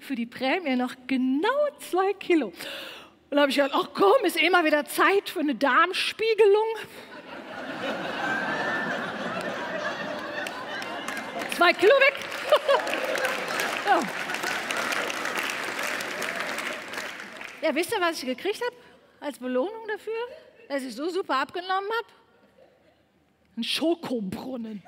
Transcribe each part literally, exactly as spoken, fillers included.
für die Prämie noch genau zwei Kilo. Und da habe ich gedacht, ach komm, ist eh mal wieder Zeit für eine Darmspiegelung. Zwei Kilo weg. Ja. Ja, wisst ihr, was ich gekriegt habe als Belohnung dafür, dass ich so super abgenommen habe? Ein Schokobrunnen.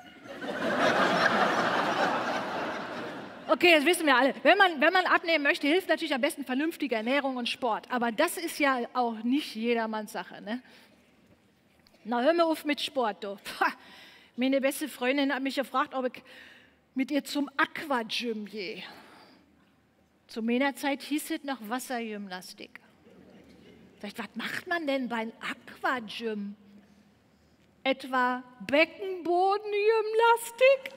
Okay, das wissen wir alle. Wenn man, wenn man abnehmen möchte, hilft natürlich am besten vernünftige Ernährung und Sport. Aber das ist ja auch nicht jedermanns Sache, ne? Na, hör mal auf mit Sport, du. Pah. Meine beste Freundin hat mich gefragt, ob ich mit ihr zum Aquagym gehe. Zu meiner Zeit hieß es noch Wassergymnastik. Sag ich, was macht man denn beim Aquagym? Etwa Beckenbodengymnastik?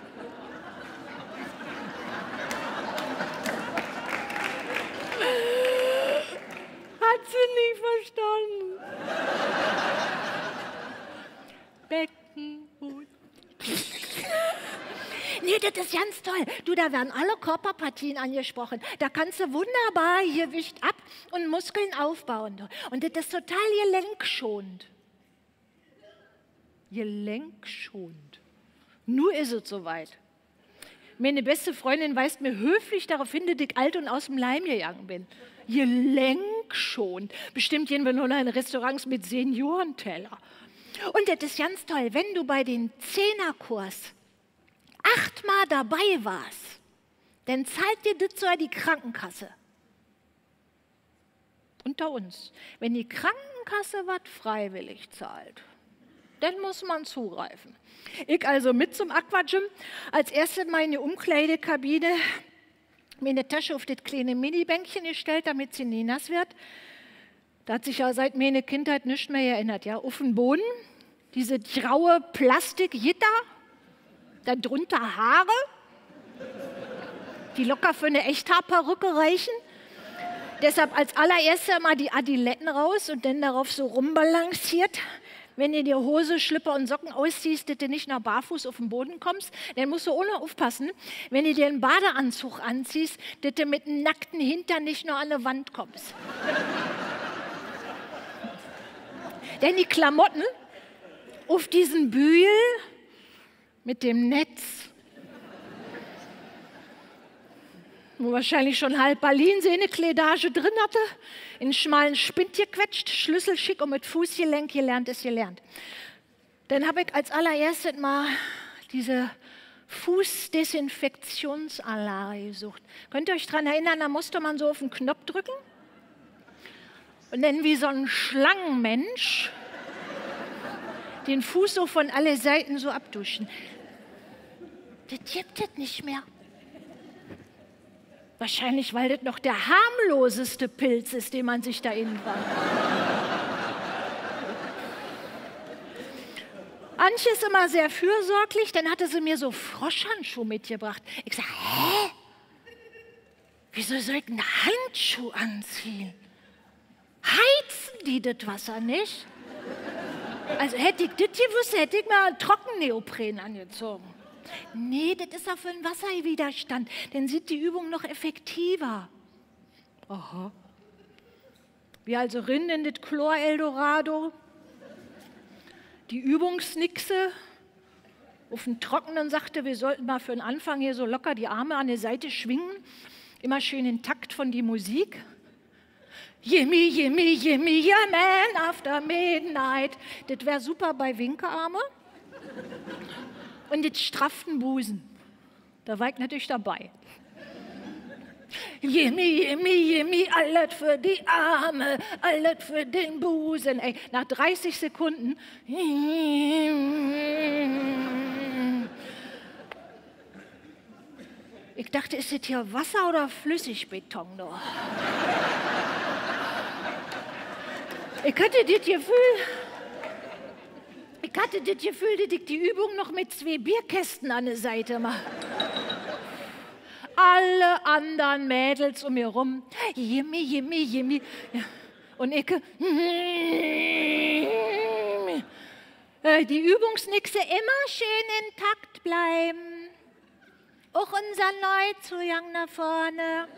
Hat sie nie verstanden. Beckenboden. Nee, das ist ganz toll. Du, da werden alle Körperpartien angesprochen. Da kannst du wunderbar Gewicht ab und Muskeln aufbauen. Du. Und das ist total gelenkschonend. Gelenkschonend. Nur ist es soweit. Meine beste Freundin weist mir höflich darauf hin, dass ich alt und aus dem Leim gegangen bin. Gelenkschonend. Bestimmt gehen wir nur noch in Restaurants mit Seniorenteller. Und das ist ganz toll, wenn du bei den Zehnerkurs achtmal dabei warst, dann zahlt dir das sogar die Krankenkasse. Unter uns. Wenn die Krankenkasse was freiwillig zahlt, dann muss man zugreifen. Ich also mit zum Aquagym, als erstes mal in die Umkleidekabine, mir eine Tasche auf das kleine Minibänkchen gestellt, damit sie nie nass wird. Da hat sich ja seit meiner Kindheit nichts mehr erinnert. Ja? Auf den Boden, diese graue Plastikgitter, darunter Haare, die locker für eine Echthaarperücke reichen. Deshalb als allererstes mal die Adiletten raus und dann darauf so rumbalanciert. Wenn du dir Hose, Schlipper und Socken ausziehst, dass du nicht nach barfuß auf den Boden kommst, dann musst du ohne aufpassen, wenn du dir einen Badeanzug anziehst, dass du mit einem nackten Hintern nicht nur an eine Wand kommst. Denn die Klamotten auf diesen Bügel mit dem Netz, wo wahrscheinlich schon halb Berlin Sehnekledage drin hatte, in einen schmalen Spind gequetscht, Schlüssel schick und mit Fußgelenk gelernt ist gelernt. Dann habe ich als allererstes mal diese Fußdesinfektionsanlage gesucht. Könnt ihr euch daran erinnern, da musste man so auf den Knopf drücken und dann wie so ein Schlangenmensch den Fuß so von alle Seiten so abduschen. Das gibt es nicht mehr. Wahrscheinlich, weil das noch der harmloseste Pilz ist, den man sich da innen war. Antje ist immer sehr fürsorglich, dann hatte sie mir so Froschhandschuhe mitgebracht. Ich sage, hä? Wieso soll ich einen Handschuh anziehen? Heizen die das Wasser nicht? Also hätte ich das gewusst, hätte ich mal einen Trockenneopren angezogen. Nee, das ist auch für den Wasserwiderstand. Dann sieht die Übung noch effektiver. Aha. Wir also rinnen in das Chlor Eldorado. Die Übungsnixe auf dem Trockenen sagte, wir sollten mal für den Anfang hier so locker die Arme an der Seite schwingen. Immer schön den Takt von die Musik. Jimmy, Jimmy, Jimmy, yeah man, after midnight. Das wäre super bei Winkearme. Und jetzt strafften Busen. Da war ich natürlich dabei. Jimmy, Jimmy, Jimmy, alles für die Arme, alles für den Busen. Ey, nach dreißig Sekunden. Ich dachte, ist das hier Wasser oder Flüssigbeton noch? Ich hatte das Gefühl, ich hatte das Gefühl, dass ich die Übung noch mit zwei Bierkästen an der Seite mache. Alle anderen Mädels um mir rum, Jimmy, Jimmy, Jimmy. Ja. Und ich, die Übungsnixe immer schön intakt bleiben. Auch unser Neuzugang da vorne.